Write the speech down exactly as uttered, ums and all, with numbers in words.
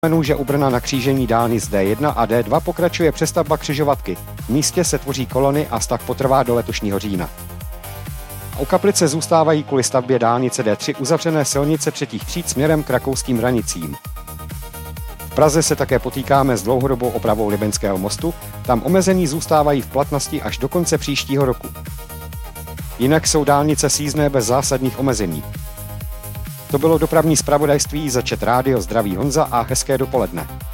Připomenu, že u Brna na křížení dálnic D jedna a D dva pokračuje přestavba křižovatky. V místě se tvoří kolony a stav potrvá do letošního října. U Kaplice zůstávají kvůli stavbě dálnice D tři uzavřené silnice třetích tříd směrem k rakouským hranicím. V Praze se také potýkáme s dlouhodobou opravou Libeňského mostu, tam omezení zůstávají v platnosti až do konce příštího roku. Jinak jsou dálnice sízdné bez zásadních omezení. To bylo dopravní zpravodajství za Čet Rádio, zdraví Honza a hezké dopoledne.